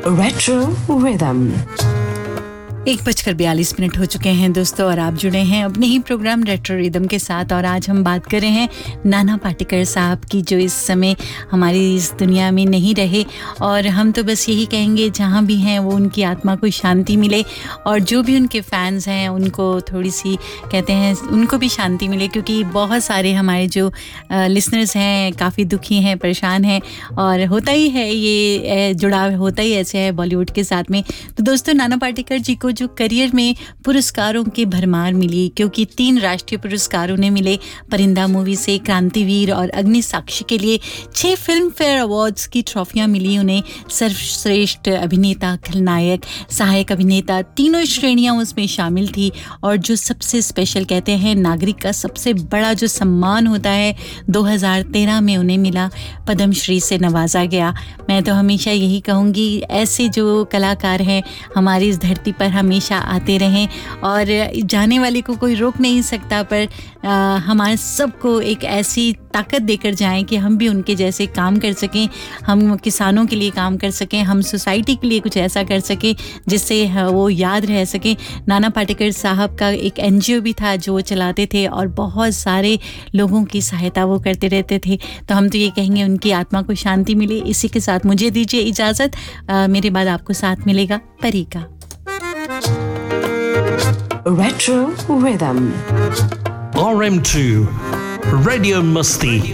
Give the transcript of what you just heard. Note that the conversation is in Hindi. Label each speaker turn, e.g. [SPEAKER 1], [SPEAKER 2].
[SPEAKER 1] Retro Rhythm.
[SPEAKER 2] 1:42 हो चुके हैं दोस्तों, और आप जुड़े हैं अपने ही प्रोग्राम रेट्रो रिदम के साथ। और आज हम बात कर रहे हैं नाना पाटेकर साहब की, जो इस समय हमारी इस दुनिया में नहीं रहे। और हम तो बस यही कहेंगे, जहाँ भी हैं वो उनकी आत्मा को शांति मिले, और जो भी उनके फैंस हैं उनको थोड़ी सी कहते हैं उनको भी शांति मिले, क्योंकि बहुत सारे हमारे जो लिसनर्स हैं काफ़ी दुखी हैं, परेशान हैं। और होता ही है, ये जुड़ाव होता ही ऐसे है बॉलीवुड के साथ में। तो दोस्तों, नाना पाटेकर जी को जो करियर में पुरस्कारों की भरमार मिली, क्योंकि 3 राष्ट्रीय पुरस्कार उन्हें मिले। परिंदा मूवी से, क्रांतिवीर और अग्निसाक्षी के लिए 6 फिल्म फेयर अवार्ड्स की ट्रॉफियां मिली उन्हें। सर्वश्रेष्ठ अभिनेता, खलनायक, सहायक अभिनेता, तीनों श्रेणियां उसमें शामिल थी। और जो सबसे स्पेशल कहते हैं, नागरिक का सबसे बड़ा जो सम्मान होता है, 2013 में उन्हें मिला, पद्मश्री से नवाजा गया। मैं तो हमेशा यही कहूँगी, ऐसे जो कलाकार हैं हमारी इस धरती पर हमेशा आते रहें, और जाने वाले को कोई रोक नहीं सकता। पर हमारे सबको एक ऐसी ताकत देकर जाएं कि हम भी उनके जैसे काम कर सकें, हम किसानों के लिए काम कर सकें, हम सोसाइटी के लिए कुछ ऐसा कर सकें जिससे वो याद रह सकें। नाना पाटेकर साहब का एक NGO भी था जो वो चलाते थे, और बहुत सारे लोगों की सहायता वो करते रहते थे। तो हम तो ये कहेंगे उनकी आत्मा को शांति मिले। इसी के साथ मुझे दीजिए इजाज़त, मेरे बाद आपको साथ मिलेगा परी का।
[SPEAKER 1] Retro Rhythm.
[SPEAKER 3] RM2 Radio Musti